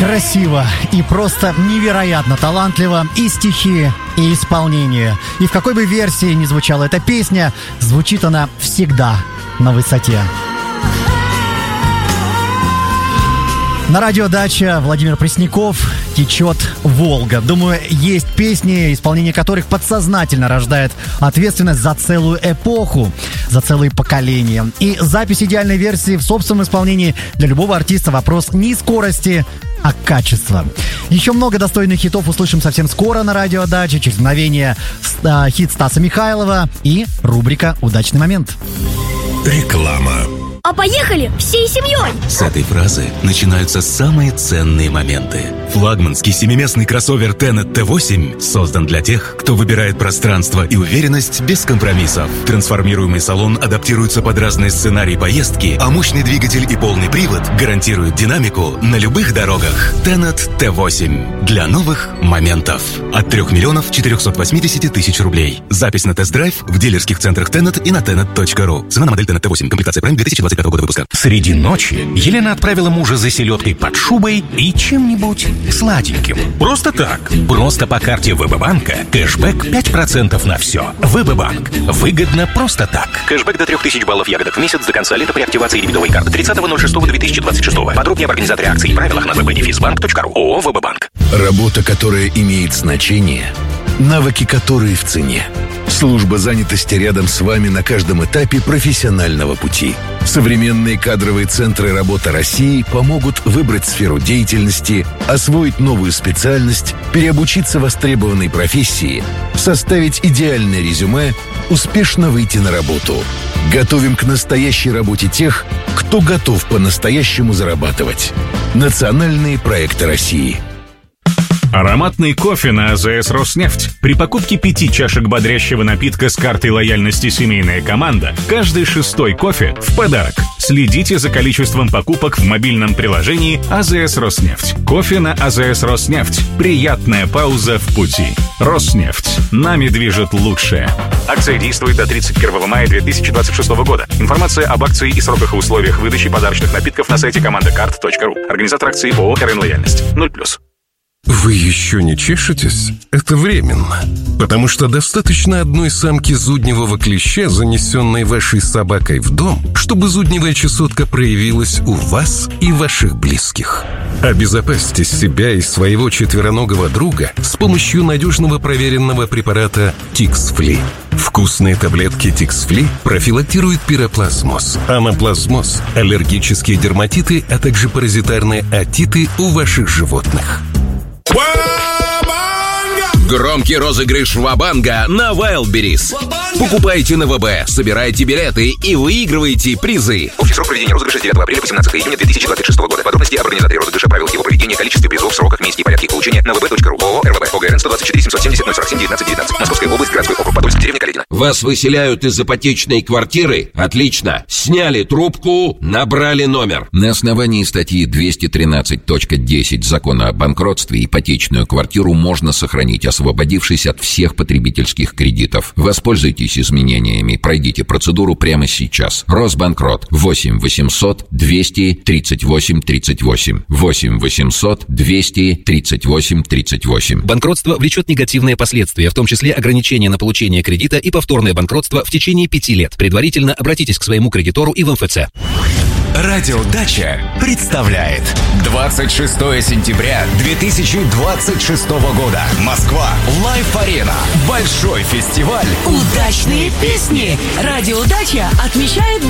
красиво и просто невероятно талантливо и стихи, и исполнение. И в какой бы версии ни звучала эта песня, звучит она всегда на высоте. На радио «Дача» Владимир Пресняков, «Течет Волга». Думаю, есть песни, исполнение которых подсознательно рождает ответственность за целую эпоху, за целые поколения. И запись идеальной версии в собственном исполнении для любого артиста вопрос не скорости, а качества. Еще много достойных хитов услышим совсем скоро на радио «Дача». Через мгновение хит Стаса Михайлова и рубрика «Удачный момент». Реклама. А поехали всей семьей! С этой фразы начинаются самые ценные моменты. Флагманский семиместный кроссовер Tenet T8 создан для тех, кто выбирает пространство и уверенность без компромиссов. Трансформируемый салон адаптируется под разные сценарии поездки, а мощный двигатель и полный привод гарантируют динамику на любых дорогах. Tenet T8 для новых моментов. От 3 480 000 рублей. Запись на тест-драйв в дилерских центрах Tenet и на tenet.ru. Цена на модель Tenet T8. Комплектация Prime 2025 года выпуска. Среди ночи Елена отправила мужа за селедкой под шубой и чем-нибудь сладеньким. Просто так. Просто по карте ВБ-банка. Кэшбэк 5% на все. ВБ-банк. Выгодно просто так. Кэшбэк до 3000 баллов ягодок в месяц до конца лета при активации дебетовой карты 30.06.2026. Подробнее об организаторе акций и правилах на www.benefisbank.ru. ООО «ВБ-банк». Работа, которая имеет значение, навыки, которые в цене. Служба занятости рядом с вами на каждом этапе профессионального пути. Современные кадровые центры «Работа России» помогут выбрать сферу деятельности, освоить новую специальность, переобучиться востребованной профессии, составить идеальное резюме, успешно выйти на работу. Готовим к настоящей работе тех, кто готов по-настоящему зарабатывать. Национальные проекты России. Ароматный кофе на АЗС «Роснефть». При покупке 5 чашек бодрящего напитка с картой лояльности «Семейная команда» каждый 6-й кофе в подарок. Следите за количеством покупок в мобильном приложении АЗС «Роснефть». Кофе на АЗС «Роснефть». Приятная пауза в пути. «Роснефть». Нами движет лучшее. Акция действует до 31 мая 2026 года. Информация об акции и сроках и условиях выдачи подарочных напитков на сайте командакарт.ру. Организатор акции ООО «РН Лояльность». 0+. Вы еще не чешетесь? Это временно. Потому что достаточно одной самки зудневого клеща, занесенной вашей собакой в дом, чтобы зудневая чесотка проявилась у вас и ваших близких. Обезопасьте себя и своего четвероногого друга с помощью надежного проверенного препарата Тикс-Фли. Вкусные таблетки Тикс-Фли профилактируют пироплазмоз, анаплазмоз, аллергические дерматиты, а также паразитарные отиты у ваших животных. Громкий розыгрыш Ва-банга на Wildberries. Покупайте на ВБ, собирайте билеты и выигрывайте призы. Общий срок проведения розыгрыша с 9 апреля по 17 июня 2026 года. Подробности об организаторе розыгрыша, правилах его проведения, количестве призов, сроках, месте и порядке получения на vb.ru. ООО «РВБ». ОГРН 124 770 047 19 19. Московская область, городской округ Подольск, деревня Каледино. Вас выселяют из ипотечной квартиры? Отлично. Сняли трубку, набрали номер. На основании статьи 213.10 Закона о банкротстве ипотечную квартиру можно сохранить, освободившись от всех потребительских кредитов. Воспользуйтесь изменениями. Пройдите процедуру прямо сейчас. Росбанкрот. 8 800 238 38. 8 800 238 38. Банкротство влечет негативные последствия, в том числе ограничение на получение кредита и повторное банкротство в течение 5 лет. Предварительно обратитесь к своему кредитору и в МФЦ. Радио «Дача» представляет 26 сентября 2026 года. Москва. Лайф-арена. Большой фестиваль. Удачные песни. Радио «Дача» отмечает